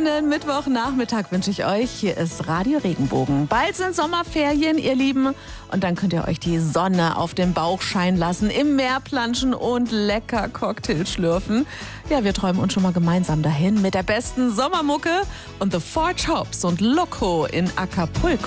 schönen Mittwochnachmittag wünsche ich euch. Hier ist Radio Regenbogen. Bald sind Sommerferien, ihr Lieben. Und dann könnt ihr euch die Sonne auf den Bauch scheinen lassen, im Meer planschen und lecker Cocktail schlürfen. Ja, wir träumen uns schon mal gemeinsam dahin mit der besten Sommermucke und The Four Tops und Loco in Acapulco.